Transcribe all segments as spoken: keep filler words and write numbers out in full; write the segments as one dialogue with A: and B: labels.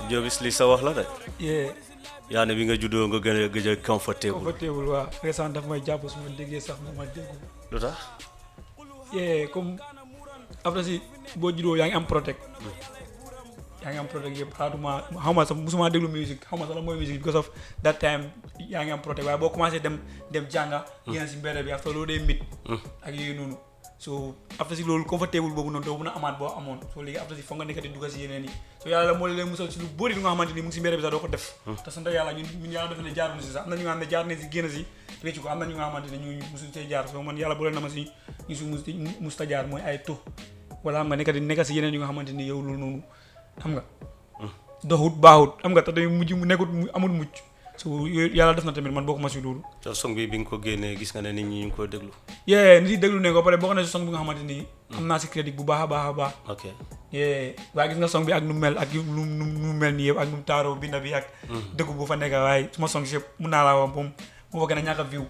A: Jobis li sa wax la de.
B: yeah
A: yaa ne bi nga juddoo nga gën a gëj a comfortable.
B: comfortable waaw récent daf may jàpp su ma déggee sax ma ma dégg
A: lu tax.
B: yeah comme après si boo juddoo yaa ngi am protect yaa ngi am protect yëpp xaatuma xaw ma sax musuma déglu musique xaw ma sax la mooy musique because of that time yaa ngi am protect waaye boo commencé dem dem jànga génn si mbedd bi after loolu day mit ak yooyu noonu so après si loolu comfortable boobu noonu doo mën a amaat boo amoon so léegi après si foog nga nekkati dugga si yeneen yi so yàlla moo leen musal si lu bëri lu nga xamante ni mu ngi si mbedd bi sax doo ko def te sant yàlla ñun ñun yàlla def ne jaar na si sax am na ñu nga xam ne jaar ne si génn si réccu ko am na ñu nga xamante ne ñu musuñ see jaar so man yàlla boole na ma si ñu si mus musta jaar mooy ay tux wala xam nga nekkati nekka si yeneen yu nga xamante ni yow loolu noonu xam nga doxut baaxut xam nga te tamit mujj mu nekkut amul mucc so yàlla def na tamit man bokkuma si loolu
A: so song bi bi nga ko génnee gis nga ne nit ñi ñu ngi ko déglu.
B: yee nit yi déglu ne ko pare bokk na si song bi nga xamante ni am naa si crédit bu baax a baax a baax
A: ok
B: yee waaye gis nga song bi ak nu mel ak nu nu nu mel nii yëpp ak nu taaroo binda bi ak dëgg bu fa nekk waaye suma song si yëpp mun naa laa wax moom moo fa gën a ñàkk a view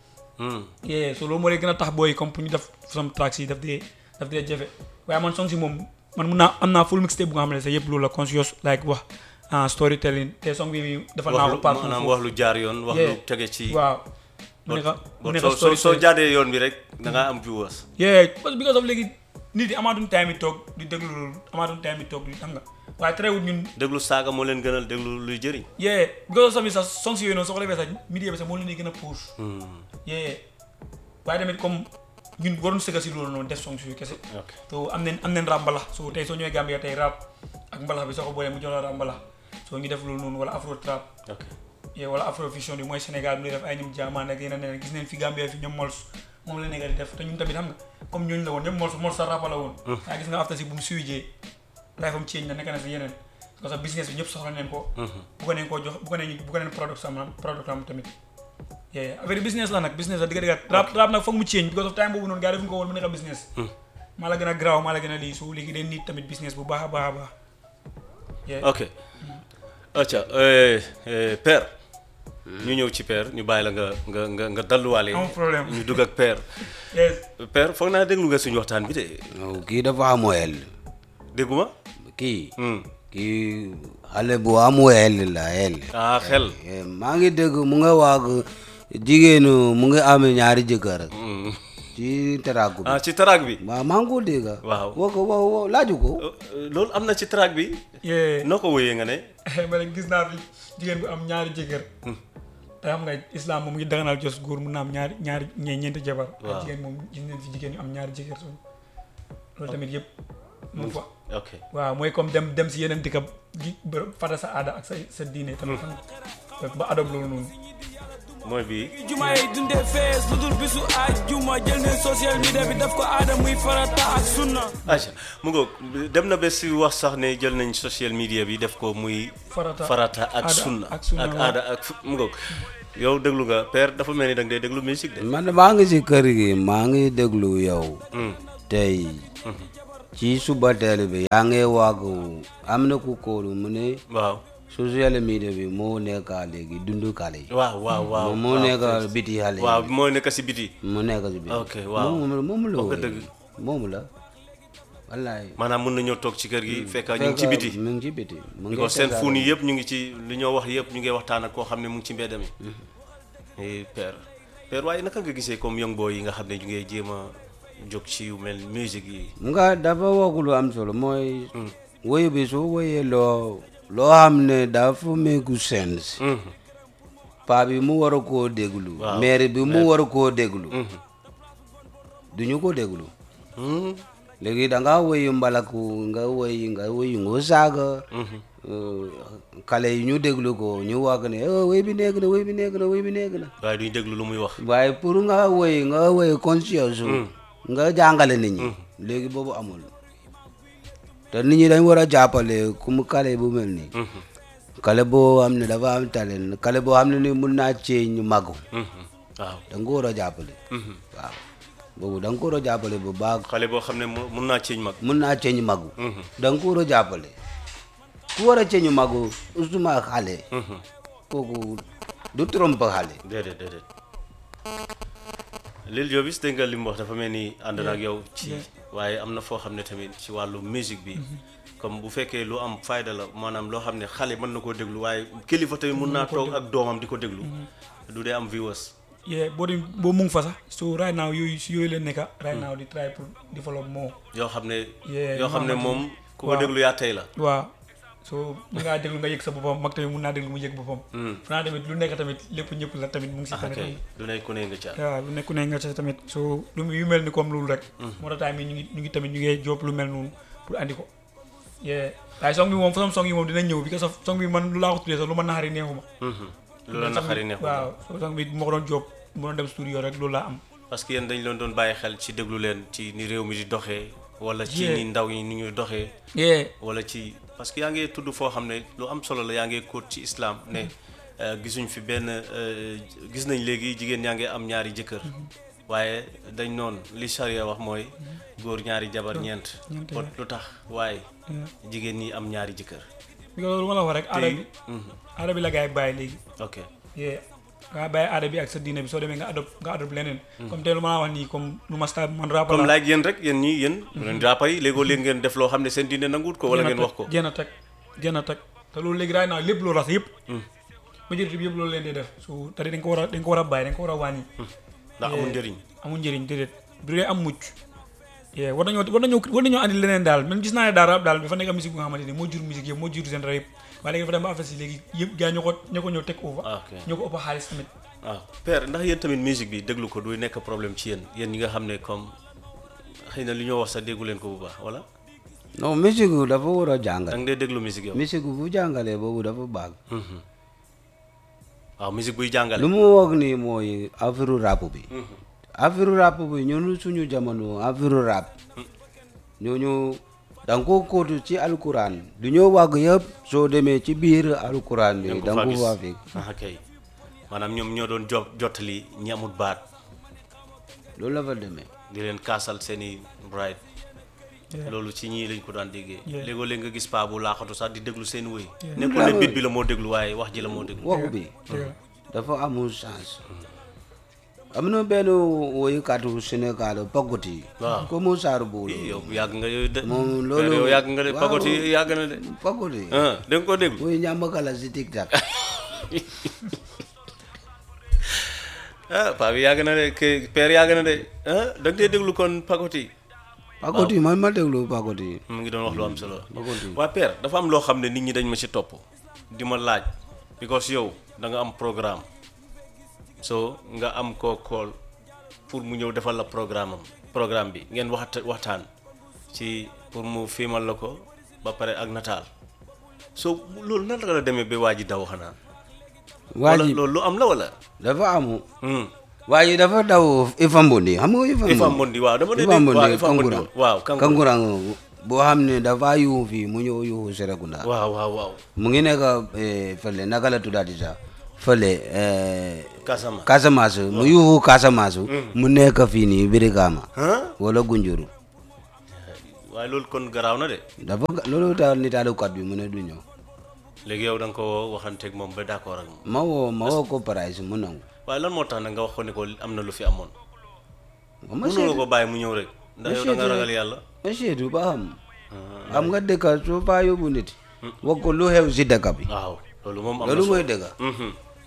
B: yee so loolu moo lay gën a tax booy comme pour ñu def some tracks yi daf dee daf dee jafe waaye man song si moom man mun naa am naa full mixtape bu nga xam ne sax yëpp loolu la conscious like wax ah storytelling te song bi dafa naa ko parcours
A: maanaam wax lu jaar yoon wax lu tege ci
B: waaw mu nekk mu nekk
A: soo soo jaadee yoon bi rek da ngaa am viewers
B: yeah parce que because of léegi nit yi amaatuñ time yi toog di déglu loolu amaatuñ time yi toog di xam nga waaye terewul ñun
A: déglu saaga moo leen gënal déglu luy jëriñ
B: yeah because of sax songs yooyu noonu soo ko defee sax media bi sax moo leen di gën a push yeah waaye tamit comme ñun waroon sëgga si loolu noonu def songs yu kese to am nañ am nañ rap mbalax so tey soo ñëwee Gambia tey rap ak mbalax bi soo ko boolee mu jox la rap mbalax soo ñu def loolu noonu wala afro trap yeah wala afrofusion bi mooy Sénégal bi def ay ñoom jaamaan ak yeneen yeneen gis neen fi Gambia fi ñoom mols moom la nekk di def te ñun tamit xam nga comme ñooñu la woon ñoom mols mols sa rap la woon waaye gis nga after si bu mu suijee life am change na nekk na si yeneen parce que business bi ñëpp soxla neen ko bu ko neen koo jox bu ko neen bu ko neen product am product am tamit yeah affaire business la nag business la digga digga rap rap nag foog mu change because of time boobu noonu gars defuñu ko woon mu nekk business maa la gën a graw maa la gën a lii su léegi day nit tamit business bu baax a baax a baax
A: ok acca père ñu ñëw ci père ñu bàyyi la nga nga nga nga dalluwaale
B: problème
A: ñu dugg ak père père foog naa déglu nga suñu waxtaan bi de
C: kii dafa am wel
A: dégguma
C: kii kii xale bu am wel la el
A: ah xel
C: maa ngi dégg mu nga waag jigéenu mu ngi amee ñaari jëkkër ci track bi
A: ah ci track bi
C: waaw maa ngi ko dégg
A: waaw
C: woo ko woo laaju ko
A: loolu am na ci track bi noo ko wóyee nga ne
B: ma ne gis naa fi jigéen bu am ñaari jëkkër te xam nga islam moom ngi daganal jos góor mun na am ñaari ñaari ñe ñeenti jabar ak jigéen moom gis neen fi jigéen yu am ñaari jëkkër so loolu tamit yëpp mu fa
A: ok
B: waaw mooy comme dem dem si yeneen dëkk gi fata sa aada ak sa sa diine tamit ba adob loolu noonu
A: mooy bii
D: juma yi dundee fees lu dul bisu aaj juma jël neen social media bi daf ko aada muy farata ak sunna
A: aca mu ngoog dem na ba si wax sax ne jël nañ social media bi def ko muy farata ak sunna ak aada ak mu ngoog yow déglu nga père dafa mel ni da nga dee déglu musique de
C: man maa ngi si kër gi maa ngi déglu yow tey ci suba teel bi yaa ngi waag am na ku kóolu mu ne
A: waaw
C: social media bi moo nekk léegi dundu xale yi.
A: waaw waaw waaw
C: moo nekk biti xale yi.
A: waaw moo nekk si biti.
C: moo nekk si biti.
A: ok waaw
C: moom la
A: wax dëgg
C: moom la. wallaay
A: maanaam mën nañoo toog ci kër gi. fekk ñu ngi ci biti
C: mu ngi ci biti. mu ngi
A: ko seen fuun yi yëpp ñu ngi ci li ñoo wax yëpp ñu ngi waxtaan ak koo xam ne mu ngi ci mbedd mi. père père waaye naka nga gisee comme young boy yi nga xam ne ñu ngi jéem a jóg ci yu mel musique yi.
C: nga dafa wax lu am solo mooy. woy bi soo woyee loo. loo xam ne dafa make sense. paa bi mu war a koo déglu. maire bi mu war a koo déglu. duñu ko déglu. léegi da nga woy mbalaku nga woy nga woy nga saaga. kale yi ñu déglu ko ñu wax ne woy bi nekk na woy bi nekk na woy bi nekk na.
A: waaye duñu déglu lu muy wax.
C: waaye pour nga woy nga woy conscience. nga jàngale nit ñi. léegi boobu amul. te nit ñi dañ war a jàppale comme kale bu mel nii. kale boo xam ne dafa am talent kale boo xam ne ni mun naa cee ñu màggu.
A: waaw
C: da nga ko war a jàppale. waaw boobu da nga ko war a jàppale bu baax.
A: xale boo xam ne mun naa cee ñu mag.
C: mun naa cee ñu màggu. da nga ko war a jàppale. ku war a cee ñu màggu usuma xale. kooku du trompe xale.
A: déedéet déedéet. Lil Jobis dégg nga li mu wax dafa mel ni ànd na ak yow ci. waaye am na foo xam ne tamit ci wàllu musique bi comme bu fekkee lu am fayda la maanaam loo xam ne xale mën na koo déglu waaye kilifa tamit mun naa toog ak doomam di ko déglu du dee am viewers
B: yeah boo dem boo mu ngi fa sax so right now yooyu si yooyu leen nekka right now di try pour develop more
A: yoo xam ne
B: Yeah,
A: yoo xam ne moom ku ko
B: waaw.
A: déglu yaa tey la
B: waaw so mu ngaa déglu nga yëg sa boppam mag tamit mun naa déglu mu yëg boppam fanaa tamit lu nekk tamit lépp ñëpp la tamit mu ngi si
A: ah
B: tamit
A: kay du ne ku ne nga ca
B: waaw lu nekku ne nga ci tamit so lu yu mel ni comme loolu rek moo tax tamit ñu ngi ñu ngi tamit ñu ngi job lu mel noonu pour andi ko yeah waaye song bi moom façon song yi moom dina ñëw because of song bi man lu laa ko tuddee sax lu ma naxari neexuma
A: lu la naqari neexul
B: waaw so song bi moo ko doon job mu doon dem studio rek loolu laa am
A: parce que yéen dañ leen doon bàyyi xel ci déglu leen ci ni réew mi di doxee wala ci
B: Yeah.
A: ni ndaw yi ni ñuy doxee
B: yeah
A: wala ci parce que yaa ngi tudd foo xam ne lu am solo la yaa ngi kóot ci islam ne euh, gisuñ fi benn euh, gis nañ léegi jigéen yaa ngi am ñaari jëkkër waaye dañ noonu li charia wax mooy góor ñaari jabar ñeent
B: ñeent,
A: kon
B: yeah.
A: lu tax waaye
B: Yeah.
A: jigéen ñi am ñaari jëkkër
B: because loolu ma la wax rek aada bi aada bi la gars yi bàyyi léegi
A: ok
B: yeah nga bàyyi aada bi ak sa diine bi soo demee nga adopt nga adopt leneen comme tey lu ma la wax nii comme lu ma start man rap
A: comme laaj yéen rek yéen ñi yéen leen rapa yi léegoo leen ngeen def loo xam ne seen diine nanguut ko wala ngeen wax ko
B: jéem a teg jéem a teg te loolu léegi raay naa lépp loolu rax yëpp majorité bi yëpp loolu leen di def su tari dañ ko war a dañ ko war a bàyyi dañ ko war a wàññi
A: ndax amul njëriñ
B: amul njëriñ déedéet du dee am mucc yeah war nañoo war nañoo war nañoo andi leneen daal man gis naa ne daal rap daal dafa nekk am musique bu nga xamante ni moo jur musique yëpp moo jur seen rap yëpp waaye léegi dafa dem ba affaire si léegi yëpp gars ñoo ko ñoo ko ñëw teg over
A: ok
B: ñoo ko ëpp xaalis tamit
A: waaw père ndax yéen tamit musique bi déglu ko du nekk problème ci yéen yéen ñi nga xam ne comme xëy na li ñoo wax sax déggu leen ko bu baax wala
C: non musique dafa war a
A: da
C: jàngal
A: nga dee déglu musique yow
C: musique bu jàngalee boobu dafa baax
A: waaw musique buy jàngale
C: lu mu wax nii mooy affaire rap bi affaire rap bi ñun suñu jamono affaire rap ñooñu da nga ko kóotu ci alquran du ñoo wàgg yëpp soo demee ci biir alquran bi da nga ko faa fekk
A: ah kay maanaam ñoom ñoo doon jo jottali ñi amul baat
C: loolu la fa demee
A: di leen kaasal seeni bride loolu ci ñii lañ ko daan déggee léegoo léeg nga gis paa bu laaxatu sax di déglu seen wëy nekkul ne bit bi la moo déglu waaye wax ji la moo déglu
C: wax bi dafa amul chance am na benn woykatu Sénégal Pagoti
A: waaw
C: ko mu saaru boolu
A: yow yàgg nga yow de
C: moom loolu
A: yow yàgg nga de
C: waaw.
A: pagoti yàgg na de
C: Pagoti
A: ah da nga ko déglu
C: woy ñàmbakala si TikTok
A: ah paa bi yàgg na de ke père yàgg na de ah da nga dee déglu kon pagoti
C: Pagoti man ma déglu Pagoti
A: mu ngi doon wax lu am solo
C: Pagoti
A: waa père dafa am loo xam ne nit ñi dañ ma ci topp di ma laaj because yow da nga am programme so nga am koo kool pour mu ñëw defal la programme am programme bi ngeen waxta waxtaan ci pour mu filmal la ko ba pare ak nataal so loolu nan la demee ba waa ji daw xanaa
C: waa
A: wala
C: ji
A: loolu lu am la wala
C: dafa amu
A: hmm.
C: waa ji dafa daw Ifambondi xam nga Ifambondi
A: Ifambondi waaw dama dee
C: Ifambondi
A: waaw Ifambondi
C: Kankurang
A: waaw
C: Kankurang boo xam ne dafa yuuxu fii mu ñëw yuuxu Serekunda
A: waaw waaw waaw
C: mu ngi nekk eh, fële naka la tuddaati sax fële eh,
A: Casamance
C: Casamance mu yuuxu Casamance mu nekk fii nii Birikama
A: ah
C: wala Gunjuru
A: waaye loolu kon garaaw na de
C: dafa ga- loolu tax nitaalukat bi mu ne du ñëw
A: léegi yow da nga ko waxanteeg moom ba d'accord ak moom
C: ma woo ma woo ko price mu nangu
A: waaye lan moo tax nag nga wax ko ne ko am na lu fi amoon
C: ma
A: mënu nga ko bàyyi mu ñëw rek ndax yow da nga ragal yàlla
C: ma seetu ba xam xam nga dëkk soo faa yóbbu nit wax ko lu xew si dëkk bi
A: waaw loolu moom am na
C: loolu
A: solo
C: mooy dëgg
A: Mhm.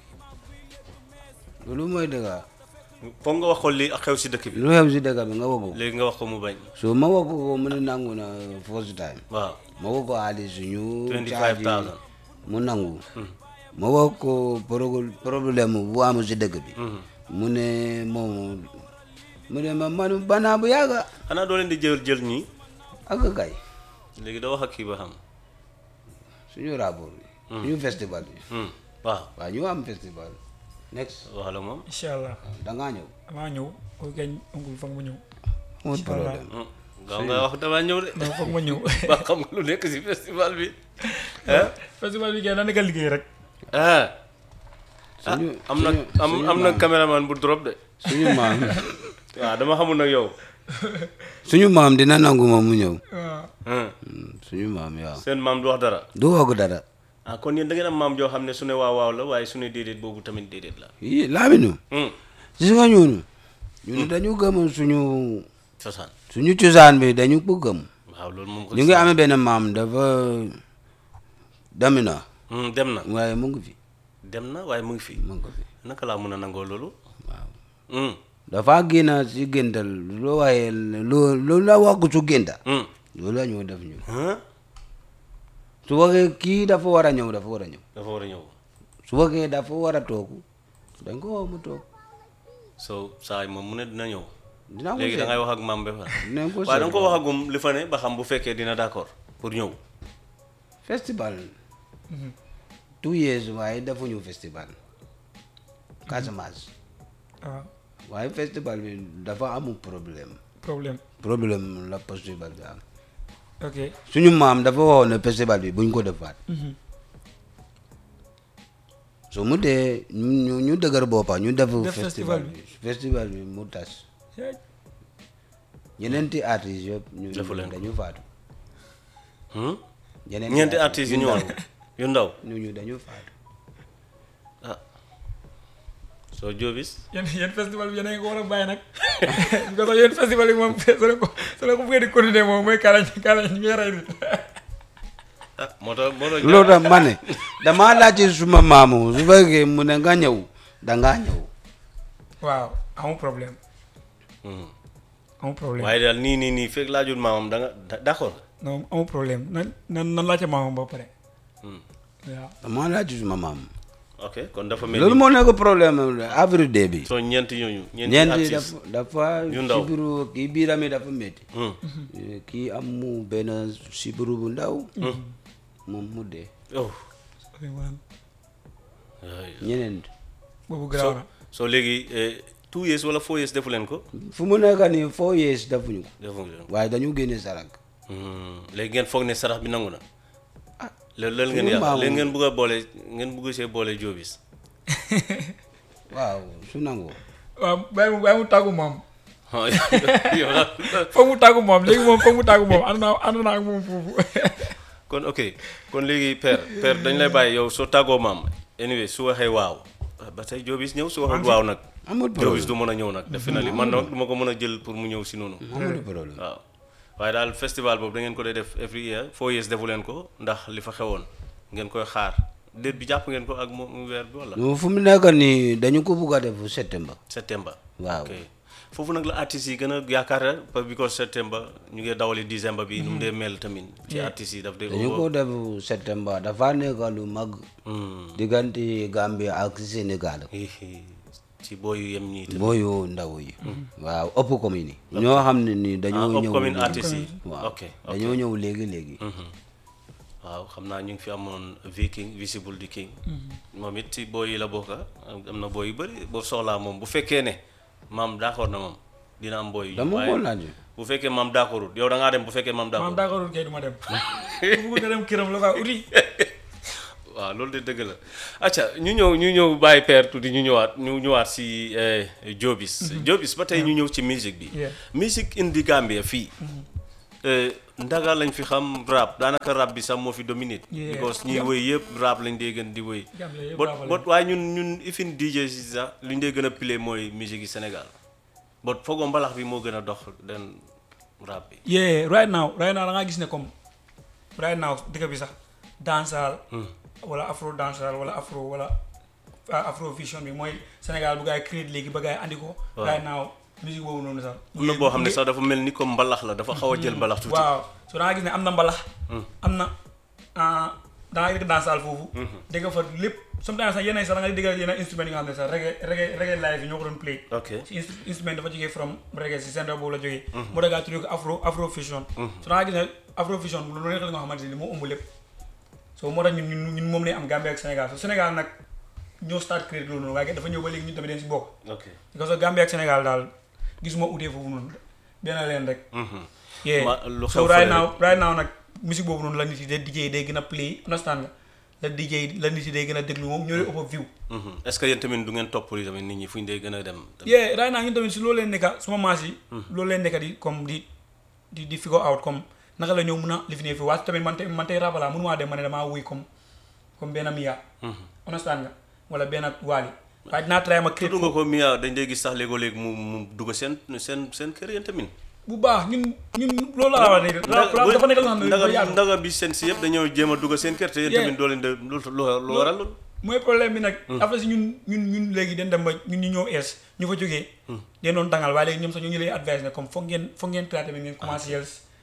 C: loolu mooy dëgg
A: foog nga wax ko li xew si dëkk bi
C: lu xew si dëkk bi nga wax ko
A: léegi nga wax ko mu bañ
C: so ma wax ko mu ne nangu na first time
A: waaw
C: ma wax ko xaalis ñu
A: twenty-five thousand
C: mu nangu ma wax ko pro- problème bu am si dëkk bi mu ne moom mu ne ma man banaa bu yàgga
A: xanaa doo leen di jël jël ñi
C: ak kay
A: léegi doo wax ak kii ba xam
C: suñu rapport bi suñu festival bi
A: Hmm. waaw
C: waaw ñu am festival next
A: wax la moom
B: incha allah
C: dangaa ñëw
B: damaa ñëw ko gañ ongul foog ma ñëw
C: amul problème
A: Hmm. gaaw nga wax damaa ñëw de
B: non foog ma ñëw
A: ba xam nga lu nekk si festival bi ah
B: festival bi kay na nekk liggéey rek
A: ah
C: suñu
A: am na
C: suñu-
A: am
C: suñu
A: am na
C: maam-
A: caméraman bu drop de
C: suñu maam
A: waaw dama xamul nag yow
C: suñu maam dina nangu ma mu ñëw
B: waaw
A: Hmm.
C: Hmm, suñu maam waaw
A: seen maam du wax dara
C: du wax dara
A: ah kon yéen da ngeen am maam joo xam ne su ne waaw waaw la waaye su ne déedéet boobu tamit déedéet la
C: yii laaminu
A: Hmm.
C: gis nga ñunu ñunu dañu gëm suñu
A: cosaan
C: suñu cosaan bi dañu ko gëm
A: waaw loolu moom.
C: ñu ngi amee benn maam dafa damina.
A: dem na
C: waaye mu ngi fi.
A: dem na waaye mu ngi fi.
C: mu ngi fi
A: naka laa mën a nangoo loolu.
C: waaw. dafa génn si géntal loo waaye loo loolu la wax su génta. loolu la ñëw def ñu. su waxee kii dafa war a ñëw dafa war a ñëw.
A: dafa war a ñëw.
C: su waxee dafa war a toog dañ ko woo mu toog.
A: so saa yi moom mu ne dina ñëw.
C: dina ko
A: léegi da ngay wax ak maam ba fa.
C: dinañ ko
A: waaye da nga ko wax agum li fa ne ba xam bu fekkee dina d'accord pour ñëw.
C: festival. two years waaye defuñu festival. Casamance.
B: waaw.
C: waaye festival bi dafa amul problème.
B: problème.
C: problème la festival bi am.
B: ok.
C: suñu maam dafa waxoon ne festival bi buñ ko defaat. so mu dee ñu ñu dëgër boppa ñu def. festival bi festival bi mu tas. ñeneenti artistes yëpp. ñu dañu faatu.
A: ñeenti artistes yu ñëwoon yu ndaw.
C: ñu ñu dañu faatu.
A: ah soo Jobis.
B: yéen yéen festival bi yéen a ngi ko war a bàyyi nag parce que yéen festival bi moom soo leen ko soo leen ko bëggee di continuer moom mooy kaalañ kaalañ ñu ngi rey nit.
A: ah moo tax moo tax.
C: loolu tax ma ne damaa laajte suma maamu su fekkee mu ne nga ñëw da ngaa ñëw.
B: waaw amul problème. amul problème
A: waaye daal nii nii nii fekk laajul maamam da nga d'accord.
B: non amul problème nan nan nan laajte maamam ba pare. waaw
C: damaa laajte suma maamu.
A: ok kon dafa mel ni
C: loolu moo nekk problème avril day bi.
A: soo ñeenti ñooñu.
C: ñeenti
A: artistes
C: dafa dafa
A: yu ndaw
C: sibiru kii biiram yi dafa métti. kii am mu benn sibiru bu ndaw. moom mu dee.
A: oh.
C: ñeneen.
B: boobu garaaw na.
A: soo léegi two years wala four years defu leen ko.
C: fu mu nekk nii four years defuñu ko.
A: defuñu ko
C: waaye dañu génne sarak.
A: léegi ngeen foog ne sarax bi nangu na. ah loolu loolu ngeen yàq léegi ngeen bugg a boole ngeen bugg see boole Jobis.
C: waaw su nangoo.
B: waaw bàyyi mu bàyyi mu tàggu moom.
A: yow la
B: foog mu tàggu moom léegi moom foog mu tàggu moom ànd naa ànd naa ak moom foofu.
A: kon ok kon léegi père père dañ lay bàyyi yow soo tàggoo maam anyway su waxee waaw ba tey Jobis ñëw su waxee waaw nag.
C: amul problème
A: Jobis du mën a ñëw nag. defe naa li man nag du ma ko mën a jël pour mu ñëw si noonu.
C: amul problème
A: waaw waaye daal festival boobu da ngeen ko dee def every year four years defu leen ko ndax li fa xewoon ngeen koy xaar déet bi jàpp ngeen ko ak moom weer bi wala.
C: non fu mu nekk nii dañu ko bugg a def septembre.
A: septembre.
C: waaw
A: ok foofu nag la artistes yi gën a yaakaar parce que septembre ñu ngi dawali décembre bi nu mu dee mel tamit. ci artistes yi daf dee.
C: dañu ko def septembre dafa nekk lu mag. diggante Gambia ak Sénégal.
A: ci booyu yem ñii tamit.
C: booyu ndaw yi. waaw ëpp commune yi. ñoo xam ne ni dañoo ñëw
A: ëpp commune artistes yi.
C: waaw
A: ok
C: dañoo ñëw léegi léegi.
A: waaw xam naa ñu ngi fi amoon Viking Visible di King. moom it ci booy yi la bokk am na booy yu bëri boo soxlaa moom bu fekkee ne maam d'accord na moom dina am booy yu.
C: dama ko laaj.
A: bu fekkee maam d'accordul yow da ngaa dem bu fekkee maam d'accord.
B: maam d'accordul kay du ma dem. bu bëgg nga dem këram la quoi uti.
A: waaw loolu de dëgg la acca ñu ñëw ñu ñëw bàyyi père tuuti ñu ñëwaat ñu ñëwaat si Jobis. Jobis ba tey ñu ñëw ci musique bi. musique indi Gambia fii. ndaga lañ fi xam rap daanaka rap bi sax moo fi dominé. because ñuy woy yëpp rap lañ dee gën di woy. bot bot waaye ñun ñun ifin D J si sax li ñu dee gën a play mooy musique yi Sénégal bot foogoo mbalax bi moo gën a dox den rap bi.
B: yeah right now right now da ngaa gis ne comme right now dëkk bi sax dancehall wala afro dancehall wala afro wala afro vision bi mooy Sénégal bu gaa yi créé léegi ba gaa yi andi ko. right now musique boobu noonu sax.
A: am na boo xam ne sax dafa mel ni comme mbalax la dafa xaw a jël mbalax tuuti.
B: waaw so da ngaa gis ne am na mbalax. am na da ngaa dégg dancehall foofu. dégg nga fa lépp sometimes sax yenn sax da nga dégg yenn instrument yi nga xam ne sax reggae reggae reggae live yi ñoo ko doon play.
A: ok
B: si instrument dafa jógee from reggae si seen boobu la jógee. moo tax gaa tuddee ko afro afro fusion. so da ngaa gis ne afro fusion lu nekk la nga xamante ni moo ëmb lépp. so moo tax ñun ñun ñun moom lay am Gambie ak Sénégal so Sénégal nag ñoo start créé loolu noonu waaye dafa ñëw ba léegi ñun tamit dañ si bokk.
A: ok
B: parce que Gambie ak Sénégal daal gisuma utee foofu noonu benn leen rek.
A: lu
B: so right now right now nag musique boobu noonu la nit yi day D J day gën a play understand nga la D J la nit yi day gën a déglu moom ñoo lay ëpp view.
A: est-ce que yéen tamit du ngeen topp tamit nit ñi fu ñu day gën a dem.
B: yeah right now ñun tamit si loolu leen nekka suma maas yi. loolu leen nekka di comme di di di figure out comme naka la ñëw mun a lifinee fii waaye tamit man tey man tey rabala mënumaa dem ma ne damaa wuy comme comme benn Mia. understand nga wala benn Wally waaye dinaa try ma créé
A: tudd nga ko Mia dañ dee gis sax léegoo léegi mu mu dugg seen seen seen kër yéen tamit.
B: bu baax ñun ñun loolu la wax ne dafa nekk loo xam ne dafa yaatu
A: ndaga bi seen si yëpp dañoo jéem a dugg seen kër te yéen tamit doo leen de lu lu waral loolu
B: mooy problème bi nag après si ñun ñun ñun léegi dañ dem ba ñun ñu ñëw ees ñu fa jógee den doon dangal waaye léegi ñoom sax ñu ngi lay advice ne comme foog ngeen foog ngeen traité bi ngeen commercials